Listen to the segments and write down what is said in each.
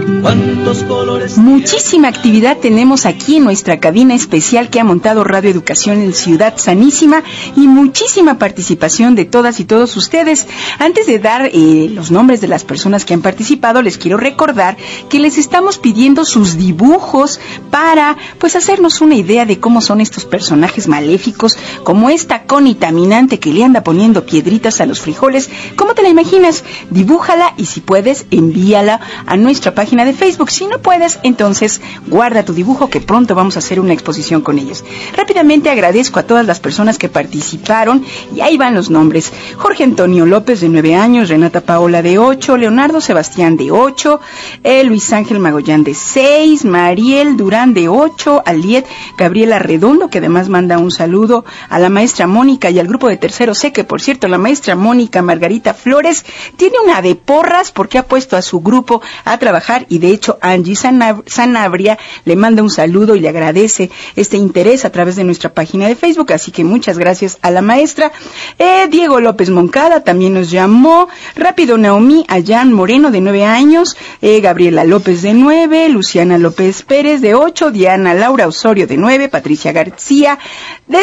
¿Cuántos colores? Muchísima actividad tenemos aquí en nuestra cabina especial que ha montado Radio Educación en Ciudad Sanísima y muchísima participación de todas y todos ustedes. Antes de dar los nombres de las personas que han participado, les quiero recordar que les estamos pidiendo sus dibujos para pues hacernos una idea de cómo son estos personajes maléficos, como esta conitaminante que le anda poniendo piedritas a los frijoles. ¿Cómo te la imaginas? Dibújala y si puedes, envíala a nuestra página de Facebook. Si no puedes, entonces guarda tu dibujo que pronto vamos a hacer una exposición con ellos. Rápidamente agradezco a todas las personas que participaron y ahí van los nombres. Jorge Antonio López de 9 años, Renata Paola de 8, Leonardo Sebastián de 8, Luis Ángel Magollán de 6, Mariel Durán de 8, Aliet Gabriela Redondo, que además manda un saludo a la maestra Mónica y al grupo de tercero C, que por cierto la maestra Mónica Margarita Flores tiene una de porras porque ha puesto a su grupo a trabajar y de hecho Angie Sanabria le manda un saludo y le agradece este interés a través de nuestra página de Facebook, así que muchas gracias a la maestra. Diego López Moncada también nos llamó, rápido Naomi Allán Moreno de 9 años, Gabriela López de 9, Luciana López Pérez de 8, Diana Laura Osorio de 9, Patricia García de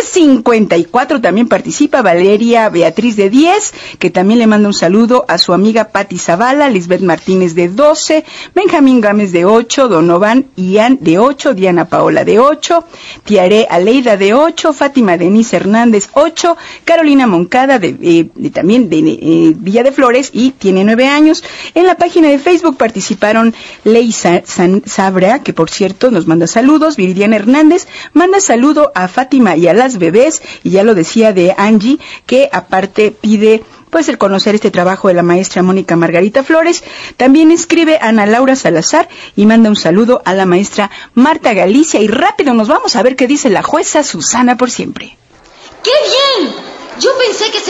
54 también participa, Valeria Beatriz de 10, que también le manda un saludo a su amiga Patti Zavala, Lisbeth Martínez de 12, Benjamín Gámez de 8, Donovan Ian de 8, Diana Paola de 8, Tiaré Aleida de 8, Fátima Denise Hernández 8, Carolina Moncada también de Villa de Flores y tiene 9 años. En la página de Facebook participaron Ley Sabra, que por cierto nos manda saludos, Viridiana Hernández manda saludo a Fátima y a las bebés, y ya lo decía de Angie, que aparte pide pues el conocer este trabajo de la maestra Mónica Margarita Flores. También escribe Ana Laura Salazar y manda un saludo a la maestra Marta Galicia. Y rápido nos vamos a ver qué dice la jueza Susana por siempre. ¡Qué bien! Yo pensé que se